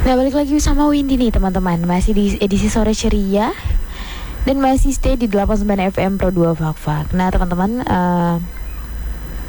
Nah, balik lagi sama Windy nih teman-teman. Masih di edisi sore ceria dan masih stay di 89 FM Pro 2 Fak Fak. Nah teman-teman,